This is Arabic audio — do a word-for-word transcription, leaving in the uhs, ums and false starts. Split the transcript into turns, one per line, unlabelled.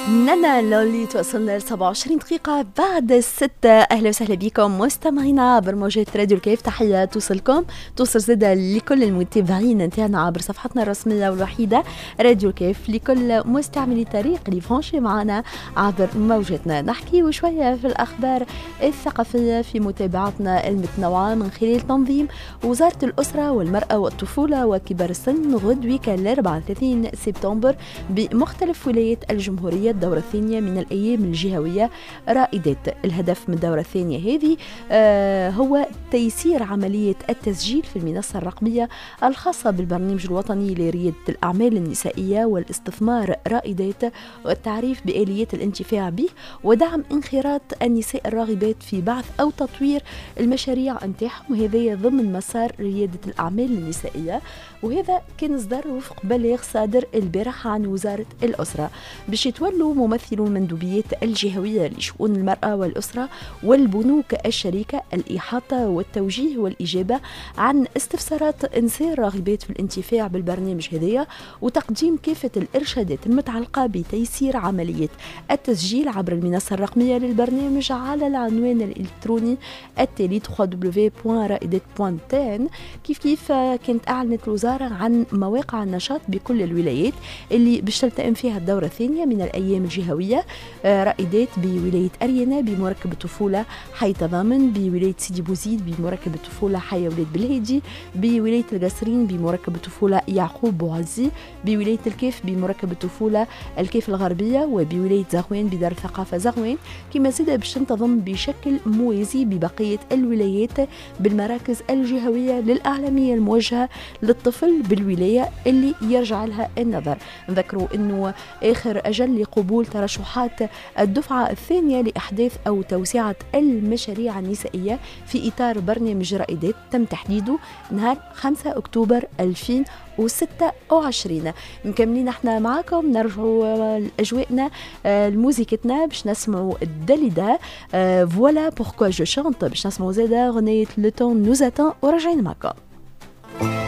نانا لولي توصلنا ل سبعة وعشرين دقيقة بعد الستة. أهلا وسهلا بكم مستمعينا عبر موجات راديو الكيف. تحية توصلكم توصل زادة لكل المتابعين نتاعنا عبر صفحتنا الرسمية والوحيدة راديو الكيف، لكل مستعملي الطريق اللي فرانشي معنا عبر موجاتنا. نحكي وشوية في الأخبار الثقافية في متابعتنا المتنوعة من خلال تنظيم وزارة الأسرة والمرأة والطفولة وكبار السن غدوة الأربعاء ثلاثين سبتمبر بمختلف ولايات الجمهورية الدورة الثانية من الأيام الجهوية رائدات. الهدف من الدورة الثانية هذه آه هو تيسير عملية التسجيل في المنصة الرقمية الخاصة بالبرنامج الوطني لريادة الأعمال النسائية والاستثمار رائدات، والتعريف بآليات الانتفاع به ودعم انخراط النساء الراغبات في بعث أو تطوير المشاريع نتاعهم، وهذا ضمن مسار ريادة الأعمال النسائية. وهذا كان إصدار وفق بلاغ صادر البارح عن وزارة الأسرة باش يتولوا ممثلو المندوبيات الجهوية لشؤون المرأة والأسرة والبنوك الشريكة الإحاطة والتوجيه والإجابة عن استفسارات نساء راغبات في الانتفاع بالبرنامج هذايا، وتقديم كافة الإرشادات المتعلقة بتيسير عملية التسجيل عبر المنصة الرقمية للبرنامج على العنوان الإلكتروني التالي دبليو دبليو دبليو دوت رائدات دوت تن. كيف كيف كانت أعلنت الوزارة عن مواقع النشاط بكل الولايات اللي باش تلتئم فيها الدورة الثانية من الأيام الجهوية رائدات بولاية أريانا بمركب الطفولة حي تضامن، بولاية سيدي بوزيد بمركب الطفولة حي ولاد بالهيدي، بولاية القصرين بمركب الطفولة يعقوب بوعزي، بولاية الكيف بمركب الطفولة الكيف الغربية، وبولاية زغوان بدار الثقافة زغوان. كما زاد باش تنتظم بشكل موازي ببقية الولايات بالمراكز الجهوية للأعلامية الموجهة للطفل بالولاية اللي يرجع لها النظر. نذكروا أنه آخر أجل لقبول ترشحات الدفعة الثانية لإحداث أو توسعة المشاريع النسائية في إطار برنامج رائدات تم تحديده نهار خمسة أكتوبر ألفين وستة وعشرين. مكملين احنا معاكم، نرجعوا لأجواءنا لموسيقتنا باش نسمعوا الداليدا فوالا بوركوا جو شانت، باش نسمعوا زادا غنية لو تون نوز اتان، وراجعين معاكم.